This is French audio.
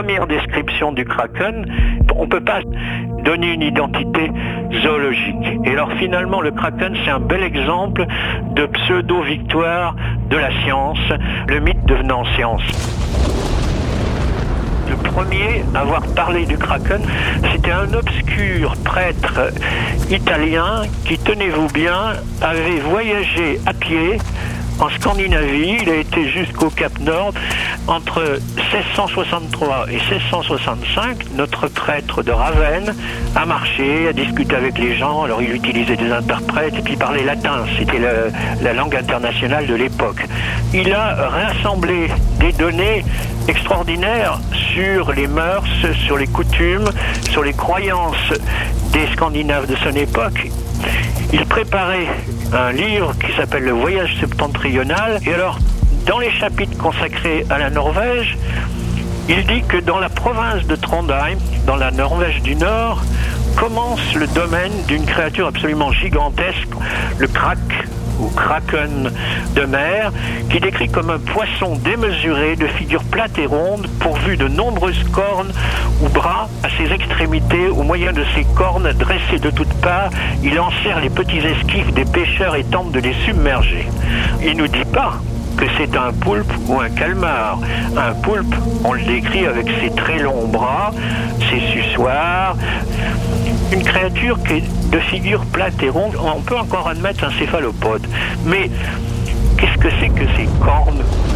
premières descriptions du kraken, on ne peut pas donner une identité zoologique. Et alors finalement, le kraken, c'est un bel exemple de pseudo-victoire de la science, le mythe devenant science. Le premier à avoir parlé du kraken, c'était un obscur prêtre italien qui, tenez-vous bien, avait voyagé à pied en Scandinavie. Il a été jusqu'au Cap Nord. Entre 1663 et 1665, notre prêtre de Ravenne a marché, a discuté avec les gens. Alors il utilisait des interprètes et puis il parlait latin. C'était la langue internationale de l'époque. Il a rassemblé des données extraordinaires sur les mœurs, sur les coutumes, sur les croyances des Scandinaves de son époque. Il préparait un livre qui s'appelle Le Voyage septentrional. Et alors, dans les chapitres consacrés à la Norvège, il dit que dans la province de Trondheim, dans la Norvège du Nord, commence le domaine d'une créature absolument gigantesque, le krak, ou kraken de mer, qui décrit comme un poisson démesuré de figure plate et ronde, pourvu de nombreuses cornes ou bras à ses extrémités. Au moyen de ses cornes dressées de toutes parts, il enserre les petits esquifs des pêcheurs et tente de les submerger. Il ne nous dit pas que c'est un poulpe ou un calmar. Un poulpe, on le décrit avec ses très longs bras, ses suçoirs, une créature qui est de figure plate et ronde. On peut encore admettre un céphalopode. Mais qu'est-ce que c'est que ces cornes